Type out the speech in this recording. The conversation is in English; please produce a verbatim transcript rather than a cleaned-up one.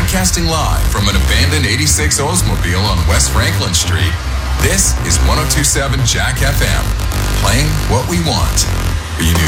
Broadcasting live from an abandoned eighty-six Oldsmobile on West Franklin Street, this is one oh two point seven Jack F M. Playing what we want. Be News